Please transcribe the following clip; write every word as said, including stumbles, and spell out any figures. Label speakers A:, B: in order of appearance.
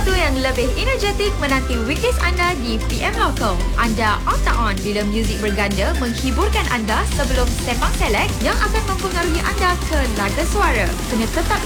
A: sesuatu yang lebih energetik menanti weekdays anda di P M Local. Anda on tak on bila muzik berganda menghiburkan anda sebelum Sepang Select yang akan mempengaruhi anda ke laga suara. Kena tetap